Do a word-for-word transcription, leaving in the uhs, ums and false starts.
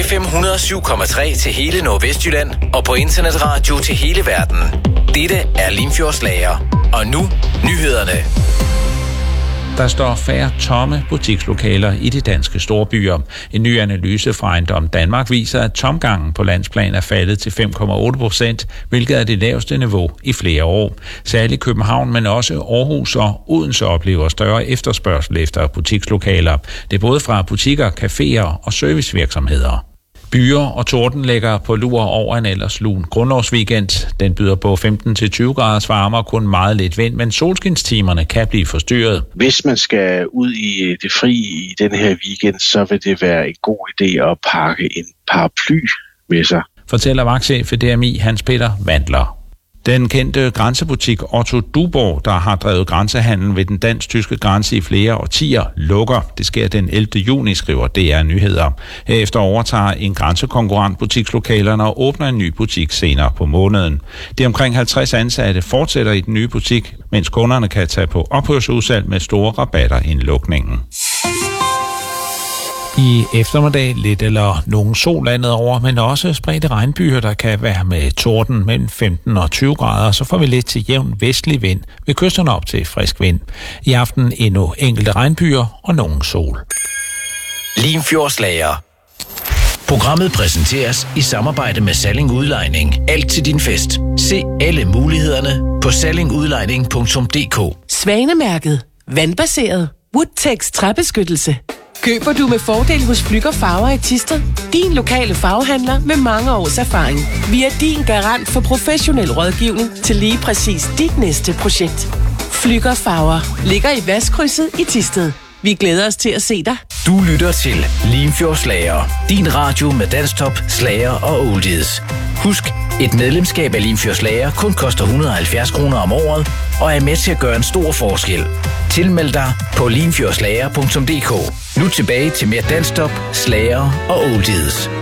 F M et hundrede og syv komma tre til hele Nordvestjylland og på internetradio til hele verden. Dette er Limfjordslager. Og nu, nyhederne. Der står færre tomme butikslokaler i de danske storbyer. En ny analyse fra Ejendom Danmark viser, at tomgangen på landsplan er faldet til fem komma otte procent, hvilket er det laveste niveau i flere år. Særligt København, men også Aarhus og Odense oplever større efterspørgsel efter butikslokaler. Det er både fra butikker, caféer og servicevirksomheder. Byer og tordenlægger på lur over en ellers lun grundlovsweekend. Den byder på femten til tyve graders varme og kun meget lidt vind, men solskinstimerne kan blive forstyrret. Hvis man skal ud i det fri i den her weekend, så vil det være en god idé at pakke en paraply med sig, fortæller vagtchef ved D M I Hans Peter Vandler. Den kendte grænsebutik Otto Duborg, der har drevet grænsehandel ved den dansk-tyske grænse i flere årtier, lukker. Det sker den ellevte juni, skriver D R Nyheder. Herefter overtager en grænsekonkurrent butikslokalerne og åbner en ny butik senere på måneden. De omkring halvtreds ansatte fortsætter i den nye butik, mens kunderne kan tage på ophørsudsalg med store rabatter inden lukningen. I eftermiddag lidt eller nogen sol landet over, men også spredte regnbyer, der kan være med torden mellem femten og tyve grader, så får vi lidt til jævn vestlig vind ved kysterne op til frisk vind. I aften endnu enkelte regnbyer og nogen sol. Limfjordslager. Programmet præsenteres i samarbejde med Salling Udlejning. Alt til din fest. Se alle mulighederne på salling udlejning punktum d k. Svanemærket. Vandbaseret. Woodtex træbeskyttelse. Køber du med fordel hos Flügger Farver i Thisted? Din lokale farvehandler med mange års erfaring. Vi er din garant for professionel rådgivning til lige præcis dit næste projekt. Flügger Farver ligger i Vestkrydset i Thisted. Vi glæder os til at se dig. Du lytter til Limfjordslager. Din radio med dansktop, slager og oldies. Husk, et medlemskab af Limfjordslager kun koster et hundrede og halvfjerds kroner om året og er med til at gøre en stor forskel. Tilmeld dig på limfjordslager punktum d k. Nu tilbage til mere dansktop, slager og oldies.